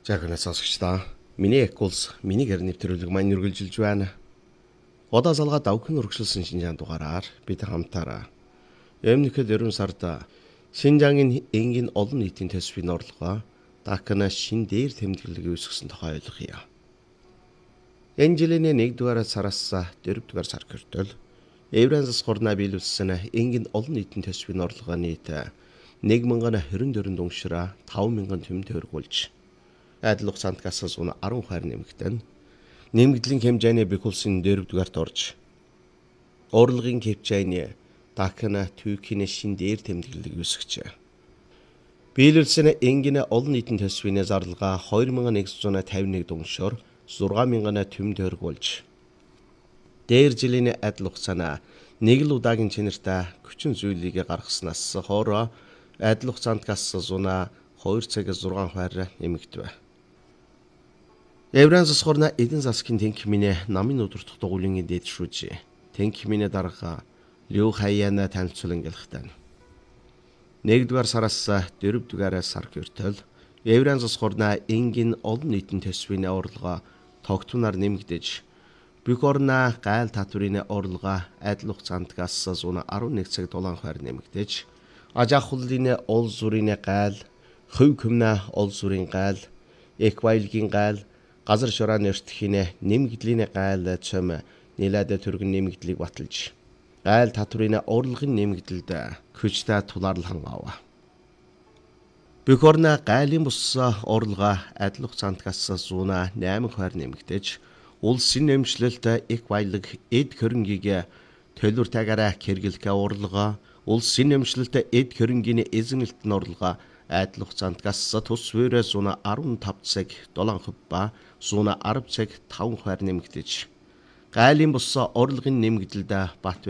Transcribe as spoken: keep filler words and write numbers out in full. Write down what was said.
За гэнэ сонсогчдоо. Миний Экулс миний гэр нэвтрүүлэг маань үргэлжилж байна. Удаа залгаа давхин өргөжлсөн Шинжаан дугаараар бид хамтаараа өмнөхөд ерөн сард Шинжаангийн энгийн олон нийтийн төсвийн орлогоо Дакана шин дээр тэмдэглэг үүсгэсэн тухай ойлгоё. Энэ жилийн нэгдүгээр сараас дөрөвдүгээр сар хүртэл Еврейн засгуурнаа биелүүлсэн энгийн олон нийтийн төсвийн орлогоо нийт нэг мянган хорин дөрвөн дүншраа таван мянган төм төгрөгүүлж адил хугацаанд гасан сум арван хувиар нэмэгдэн нэмэгдлийн хэмжээний бэхүүлсэн дөрөвдүгээрт орж урлагийн хэмжээний Дакана түүхийн шин дээр тэмдэглэг үүсгэжээ. Биелүүлсэн энгийн олон нийтийн төсвийн зарлага хоёр мянган нэгдүгээр тавин нэг дүншөөр зургаан мянган төм төгрөгүүлж дээр жилийн адил хугацаанд нэг л удаагийн чанартай хүчин зүйлийг гаргаснаас хойш адил хугацаанд гасан сум хоёр цаг зургаан хувиар нэмэгдэв. Еврейн засгуурна эдийн засгийн тэнхимийн намын өдөртөх дугуулын дээд шүүж тэнхимийн дарга Лю Хаяна танилцуулан гэлэхтэн. Нэгдүгээр сараас дөрөвдүгээр сар хүртэл Еврейн засгуурна энгийн олон нийтийн төсвийн орлогоо тогтмоноор нэмэгдэж бүх орны гайл татврын орлогоо адил хугацаанд гасан сум арван нэг цаг дулаан хувиар нэмэгдэж аж ахуйлын ол зүрийн гайл, хувь хүмнэ ол зүрийн гайл, эквайлгийн гайл, газар шурааны өртөхийн нэмэгдлийн гайл цөм нэлээд төргөн нэмэгдлийг баталж гайл татврын урлагийн нэмэгдэлд хүчтэй тулаарлан ав. Бүх орны гайлын бус орлогоо адил хугацаанд гасан сум найман хувиар нэмэгдэж улсын нэмшлэлт эквайлг эд хөрөнгийг төлөвлөртэйгээр хэрэглэх орлогоо улсын нэмшлэлт эд хөрөнгийн эзэмнэлтэн орлогоо адил хугацаанд гасан тус вэрэ сум арван тав цаг долоон хувь ба сум арав цаг таван хувиар нэмэгдэж гайлын бус орлогын нэмэгдэлд бат